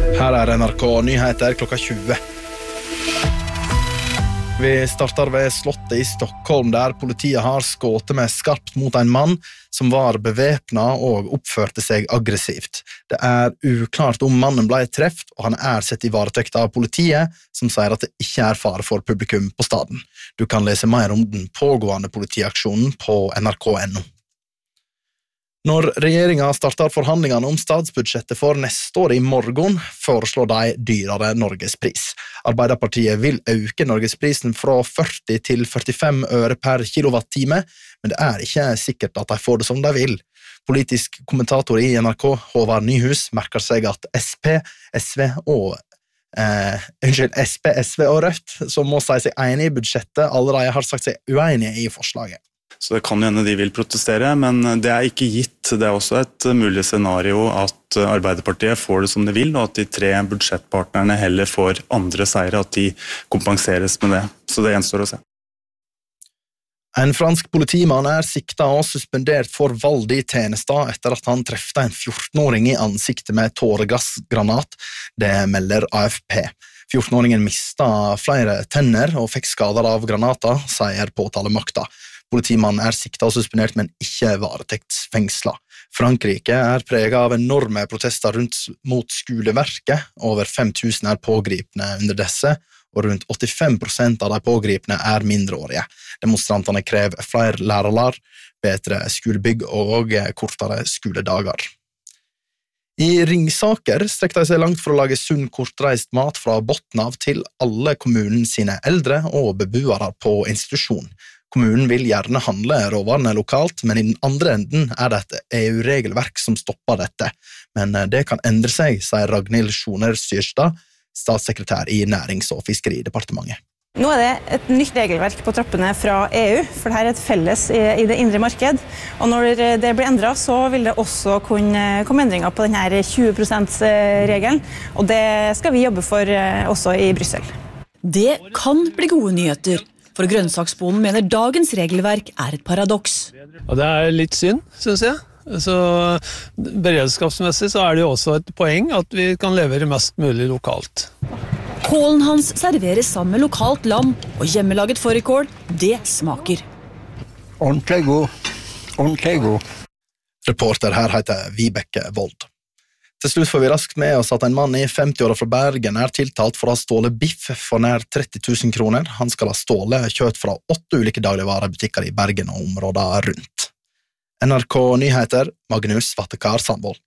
Her NRK Nyheter klokka 20. Vi starter ved slottet i Stockholm, der politiet har skått med skarpt mot en mann som var bevæpnet og oppførte seg aggressivt. Det uklart om mannen ble treft, og han sett i varetekt av politiet, som sier at det ikke fare for publikum på staden. Du kan lese mer om den pågående politiaksjonen på nrk.no. Når regjeringen starter forhandlingene om statsbudsjettet for neste år i morgen, foreslår de dyrere Norgespris. Arbeiderpartiet vil øke Norgesprisen fra 40 til 45 øre per kilowattime, men det ikke sikkert at de får det som de vil. Politisk kommentator i NRK, Håvard Nyhus, merker seg at SP, SV og Rødt, som må si seg enige i budsjettet, allerede har sagt seg uenige i forslaget. Så det kan jo hende de vil protestere, men det ikke gitt. Det også et mulig scenario at Arbeiderpartiet får det som de vil, og at de 3 budsjettpartnerne heller får andre seire, at de kompenseres med det. Så det gjenstår å se. En fransk politimann siktet og suspendert for vold i tjenester etter at han trefte en 14-åring i ansiktet med tåregassgranat. Det melder AFP. 14-åringen mistet flere tenner og fikk skader av granater, sier påtalemakta. Politimannen siktet og suspendert, men ikke varetektsfengslet. Frankrike preget av enorme protester mot skoleverket. Over 5000 pågripne under disse, og rundt 85% av de pågripne mindreårige. Demonstrantene krever flere lærere, bedre skolebygg og kortere skoledager. I Ringsaker strekker de seg langt for å lage sunn kortreist mat fra bunnen av til alle kommunens sine eldre og beboere på institusjon. Kommunen vil gjerne handle råvarene lokalt, men i den andre enden det et EU-regelverk som stopper dette. Men det kan endre seg, sier Ragnhild Sjoner Syrstad, statssekretær i Nærings- og Fiskeridepartementet. Nå det et nytt regelverk på trappene fra EU, for dette et felles i det indre marked. Og når det blir endret, så vil det også kunne komme endringer på denne 20%-regelen, og det skal vi jobbe for også i Brussel. Det kan bli gode nyheter. For grønnsaksbonden mener dagens regelverk et paradoks. Og det litt synd, synes jeg. Så beredskapsmessig så det jo også et poeng at vi kan levere mest mulig lokalt. Kålen hans serveres sammen med lokalt lam, og hjemmelaget fårikål, det smaker. Ordentlig god. Ordentlig god. Reporter her heter Vibeke Vold. Til slutt får vi raskt med oss at en mann i 50-åra fra Bergen tiltalt for å ha stålet biff for nær 30 000 kroner. Han skal ha stålet kjøtt fra 8 ulike dagligvarebutikker i Bergen og området rundt. NRK Nyheter, Magnus Vattekar Sandvold.